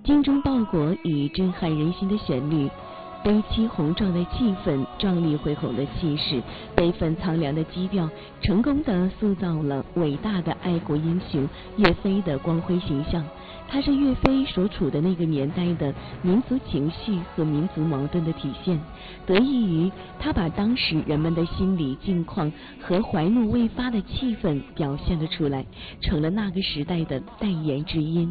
精忠报国与震撼人心的旋律，悲凄宏壮的气氛，壮丽恢宏的气势，悲愤苍凉的基调，成功地塑造了伟大的爱国英雄岳飞的光辉形象。他是岳飞所处的那个年代的民族情绪和民族矛盾的体现，得益于他把当时人们的心理境况和怀怒未发的气氛表现了出来，成了那个时代的代言之音。